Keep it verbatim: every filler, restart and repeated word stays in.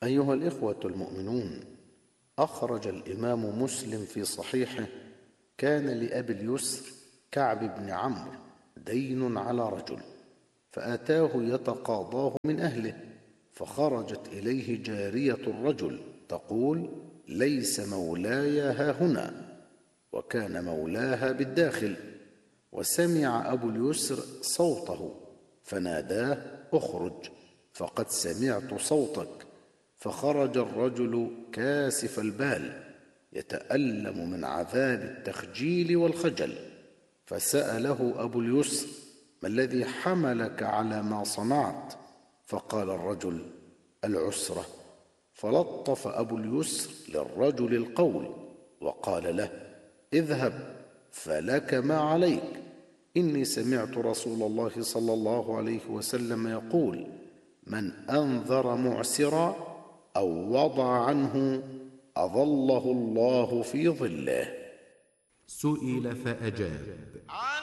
أيها الإخوة المؤمنون، أخرج الإمام مسلم في صحيحه: كان لأبي اليسر كعب بن عمرو دين على رجل، فأتاه يتقاضاه من أهله، فخرجت إليه جارية الرجل تقول: ليس مولاي هاهنا، وكان مولاها بالداخل. وسمع أبو اليسر صوته فناداه: اخرج، فقد سمعت صوتك. فخرج الرجل كاسف البال يتألم من عذاب التخجيل والخجل، فسأله أبو اليسر: ما الذي حملك على ما صنعت؟ فقال الرجل: العسرة. فلطف أبو اليسر للرجل القول وقال له: اذهب فلك ما عليك، إني سمعت رسول الله صلى الله عليه وسلم يقول: من أنذر معسرا أو وضع عنه أظله الله في ظله. سئل فأجاب: